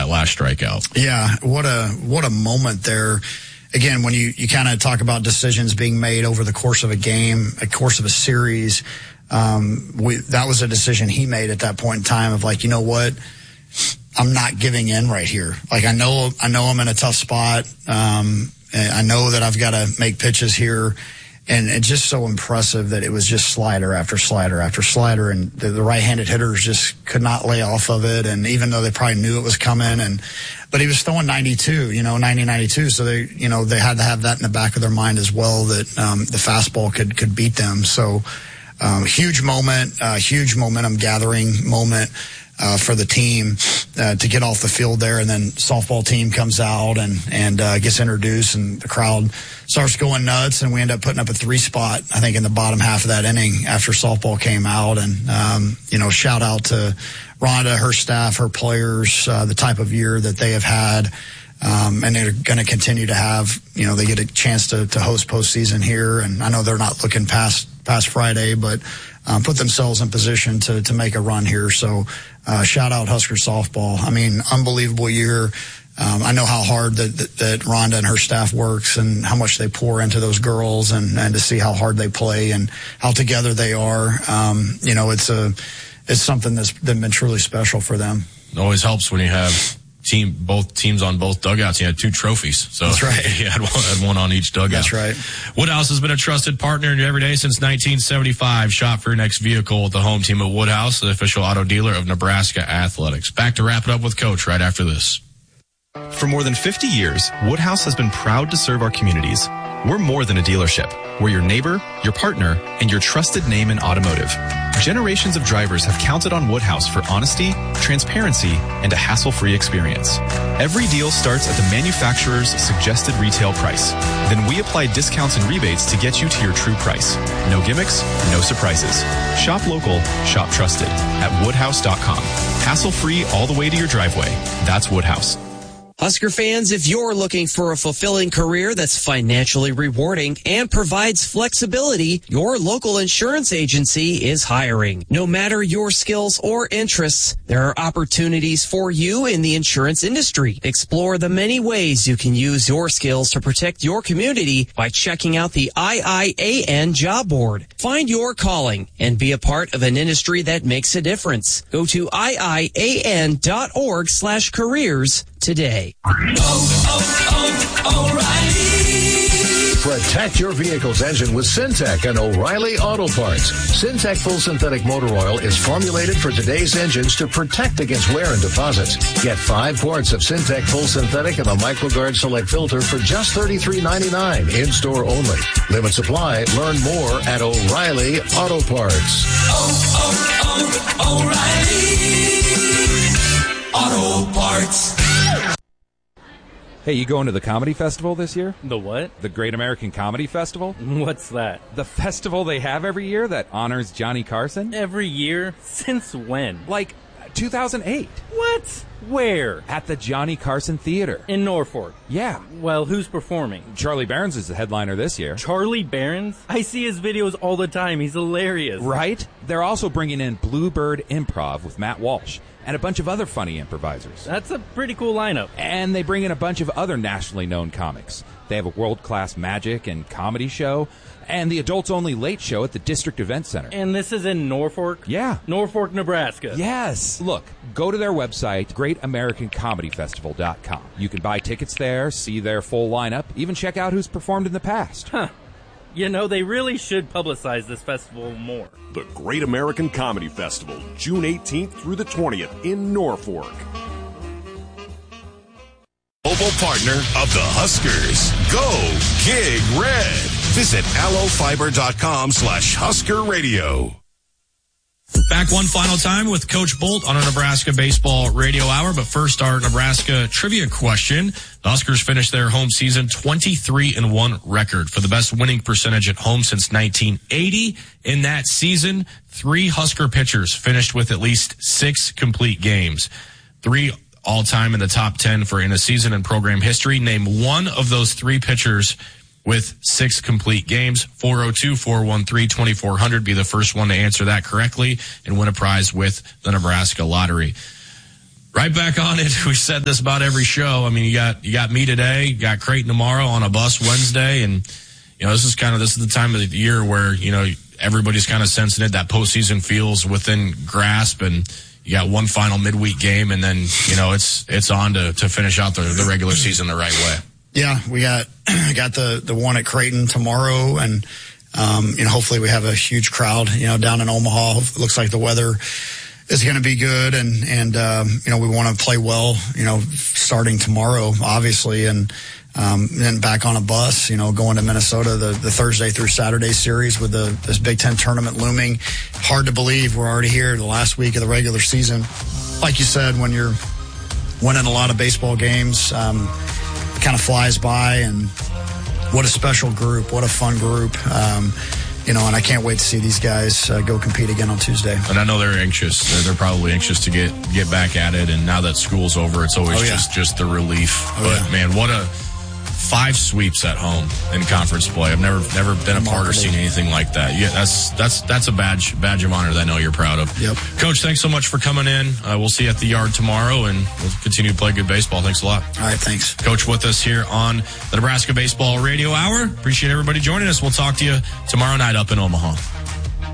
that last strikeout. Yeah, what a moment there. Again, when you kind of talk about decisions being made over the course of a game, a course of a series, that was a decision he made at that point in time of like, you know what, I'm not giving in right here. Like I know I'm in a tough spot. And I know that I've got to make pitches here. And it's just so impressive that it was just slider after slider after slider, and the right-handed hitters just could not lay off of it. And even though they probably knew it was coming, but he was throwing 90-92, so they had to have that in the back of their mind as well, that the fastball could beat them. So huge moment, huge momentum gathering moment for the team to get off the field there, and then softball team comes out and gets introduced, and the crowd starts going nuts, and we end up putting up a 3-spot, I think, in the bottom half of that inning after softball came out. And shout out to Rhonda, her staff, her players, the type of year that they have had, and they're going to continue to have. They get a chance to host postseason here, and I know they're not looking past Friday, but put themselves in position to make a run here. So shout out Husker softball. I mean, unbelievable year. I know how hard that Rhonda and her staff works, and how much they pour into those girls, and to see how hard they play and how together they are. It's something that's been truly special for them. It always helps when you have both teams on both dugouts. You had 2 trophies. So that's right. You had one on each dugout. That's right. Woodhouse has been a trusted partner in your everyday since 1975. Shop for your next vehicle with the home team at Woodhouse, the official auto dealer of Nebraska Athletics. Back to wrap it up with Coach right after this. For more than 50 years, Woodhouse has been proud to serve our communities. We're more than a dealership. We're your neighbor, your partner, and your trusted name in automotive. Generations of drivers have counted on Woodhouse for honesty, transparency, and a hassle-free experience. Every deal starts at the manufacturer's suggested retail price. Then we apply discounts and rebates to get you to your true price. No gimmicks, no surprises. Shop local, shop trusted at woodhouse.com. Hassle-free all the way to your driveway. That's Woodhouse. Husker fans, if you're looking for a fulfilling career that's financially rewarding and provides flexibility, your local insurance agency is hiring. No matter your skills or interests, there are opportunities for you in the insurance industry. Explore the many ways you can use your skills to protect your community by checking out the IIAN job board. Find your calling and be a part of an industry that makes a difference. Go to IIAN.org/careers today. O'Reilly. Protect your vehicle's engine with Syntec and O'Reilly Auto Parts. Syntec Full Synthetic Motor Oil is formulated for today's engines to protect against wear and deposits. Get 5 quarts of Syntec Full Synthetic and a MicroGuard Select filter for just $33.99 in-store only. Limit supply. Learn more at O'Reilly Auto Parts. O'Reilly Auto Parts. Hey, you going to the comedy festival this year? The what? The Great American Comedy Festival. What's that? The festival they have every year that honors Johnny Carson. Every year? Since when? Like 2008. What? Where? At the Johnny Carson Theater. In Norfolk? Yeah. Well, who's performing? Charlie Behrens is the headliner this year. Charlie Behrens? I see his videos all the time. He's hilarious. Right? They're also bringing in Bluebird Improv with Matt Walsh and a bunch of other funny improvisers. That's a pretty cool lineup. And they bring in a bunch of other nationally known comics. They have a world-class magic and comedy show, and the adults-only late show at the District Event Center. And this is in Norfolk? Yeah. Norfolk, Nebraska. Yes. Look, go to their website, GreatAmericanComedyFestival.com. You can buy tickets there, see their full lineup, even check out who's performed in the past. Huh. You know, they really should publicize this festival more. The Great American Comedy Festival, June 18th through the 20th in Norfolk. Mobile partner of the Huskers. Go Gig Red. Visit allofiber.com/Husker Radio. Back one final time with Coach Bolt on our Nebraska Baseball Radio Hour. But first, our Nebraska trivia question. The Huskers finished their home season 23-1 record for the best winning percentage at home since 1980. In that season, 3 Husker pitchers finished with at least 6 complete games. 3 all-time in the top 10 for in a season in program history. Name one of those 3 pitchers with 6 complete games. 402-413-2400. Be the first one to answer that correctly and win a prize with the Nebraska Lottery. Right back on it. We said this about every show. I mean, you got me today, you got Creighton tomorrow, on a bus Wednesday, and this is the time of the year where everybody's kind of sensing it. That postseason feels within grasp, and you got one final midweek game, and then it's on to finish out the regular season the right way. Yeah, we got the one at Creighton tomorrow, and hopefully we have a huge crowd down in Omaha. It looks like the weather is going to be good, and we want to play well, starting tomorrow, obviously, and then back on a bus, going to Minnesota, the Thursday through Saturday series with this Big Ten tournament looming. Hard to believe we're already here, the last week of the regular season. Like you said, when you're winning a lot of baseball games, it kind of flies by, and what a special group, what a fun group. And I can't wait to see these guys go compete again on Tuesday. And I know they're anxious. They're probably anxious to get back at it. And now that school's over, it's always just the relief. Man, what a 5 sweeps at home in conference play. I've never been a part or seen anything like that. Yeah, that's a badge of honor that I know you're proud of. Yep. Coach, thanks so much for coming in. We'll see you at the Yard tomorrow, and we'll continue to play good baseball. Thanks a lot. All right, thanks. Coach with us here on the Nebraska Baseball Radio Hour. Appreciate everybody joining us. We'll talk to you tomorrow night up in Omaha.